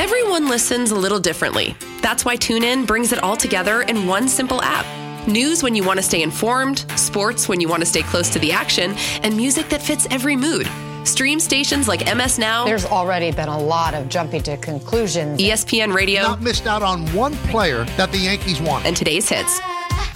Everyone listens a little differently. That's why TuneIn brings it all together in one simple app. News when you want to stay informed, sports when you want to stay close to the action, and music that fits every mood. Stream stations like MS Now. There's already been a lot of jumping to conclusions. ESPN Radio. Not missed out on one player that the Yankees want. And today's hits.